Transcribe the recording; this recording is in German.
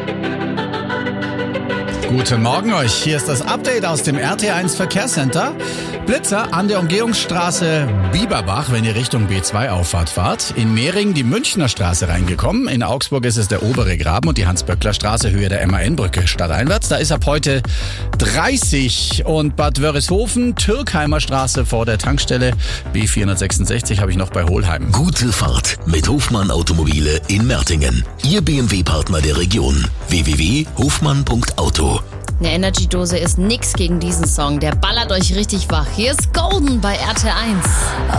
Guten Morgen euch, hier ist das Update aus dem RT1 Verkehrscenter. Blitzer an der Umgehungsstraße Bieberbach, wenn ihr Richtung B2-Auffahrt fahrt. In Mehring die Münchner Straße reingekommen. In Augsburg ist es der obere Graben und die Hans-Böckler-Straße, Höhe der MAN-Brücke stadteinwärts. Da ist ab heute 30. Und Bad Wörishofen, Türkheimer Straße vor der Tankstelle B466 habe ich noch bei Hohlheim. Gute Fahrt mit Hofmann Automobile in Mertingen. Ihr BMW-Partner der Region. www.hofmann.auto. Eine Energy-Dose ist nix gegen diesen Song. Der ballert euch richtig wach. Hier ist Golden bei RT1.